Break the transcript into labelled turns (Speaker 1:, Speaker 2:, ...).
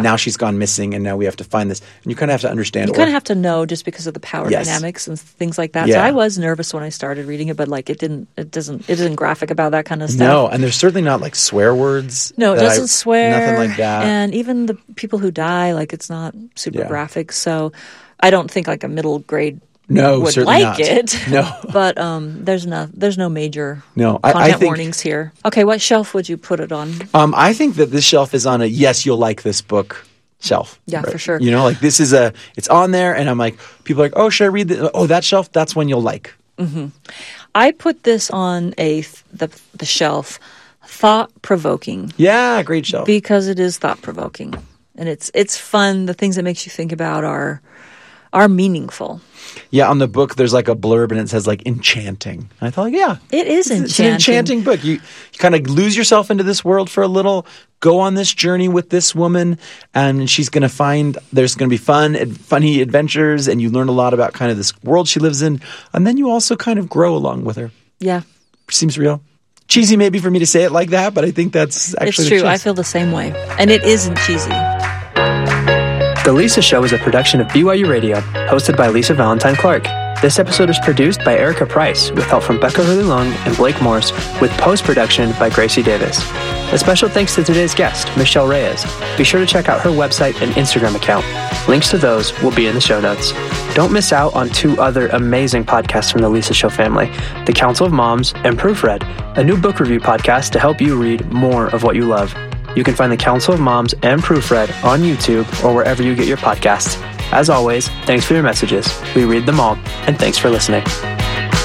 Speaker 1: and now she's gone missing, and now we have to find this. And you kind of have to understand.
Speaker 2: You kind of have to know just because of the power dynamics and things like that.
Speaker 1: Yeah.
Speaker 2: So I was nervous when I started reading it, but like it isn't graphic about that kind of stuff.
Speaker 1: No, and there's certainly not like swear words.
Speaker 2: No, it doesn't swear.
Speaker 1: Nothing like that.
Speaker 2: And even the people who die, like it's not super graphic. So I don't think like a middle grade would
Speaker 1: certainly
Speaker 2: like
Speaker 1: not.
Speaker 2: it.
Speaker 1: No.
Speaker 2: But there's no major
Speaker 1: I
Speaker 2: content
Speaker 1: think,
Speaker 2: warnings here. Okay, what shelf would you put it on?
Speaker 1: I think that this shelf is on a yes, you'll like this book shelf.
Speaker 2: Yeah, for sure.
Speaker 1: You know, like this is it's on there, and I'm like, people are like, oh, should I read this? Oh, that shelf, that's one you'll like.
Speaker 2: Mm-hmm. I put this on the shelf, thought-provoking.
Speaker 1: Yeah, great shelf.
Speaker 2: Because it is thought-provoking. And it's fun. The things it makes you think about are meaningful.
Speaker 1: Yeah, on the book, there's like a blurb and it says like enchanting. And I thought, like, yeah.
Speaker 2: It is enchanting.
Speaker 1: It's an enchanting book. You kind of lose yourself into this world for a little, go on this journey with this woman, and she's going to find there's going to be funny adventures, and you learn a lot about kind of this world she lives in. And then you also kind of grow along with her.
Speaker 2: Yeah.
Speaker 1: Seems real. Cheesy maybe for me to say it like that, but I think that's actually
Speaker 2: It's true. I feel the same way. And it isn't cheesy.
Speaker 3: The Lisa Show is a production of BYU Radio, hosted by Lisa Valentine Clark. This episode is produced by Erica Price, with help from Becca Hurley-Long and Blake Morse, with post-production by Gracie Davis. A special thanks to today's guest, Michelle Reyes. Be sure to check out her website and Instagram account. Links to those will be in the show notes. Don't miss out on 2 other amazing podcasts from the Lisa Show family, The Council of Moms and Proofread, a new book review podcast to help you read more of what you love. You can find The Council of Moms and Proofread on YouTube or wherever you get your podcasts. As always, thanks for your messages. We read them all, and thanks for listening.